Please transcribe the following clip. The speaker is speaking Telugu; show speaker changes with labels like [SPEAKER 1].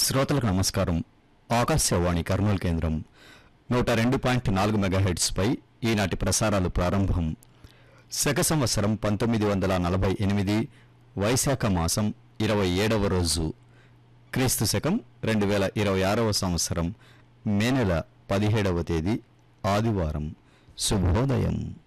[SPEAKER 1] శ్రోతలకు నమస్కారం. ఆకాశవాణి కర్నూలు కేంద్రం 102.4 మెగాహెర్ట్జ్ పై ఈనాటి ప్రసారాలు ప్రారంభం. శక సంవత్సరం 1948 వైశాఖ మాసం 27వ రోజు, క్రీస్తు శకం 2026వ సంవత్సరం మే నెల 17వ తేదీ ఆదివారం. శుభోదయం.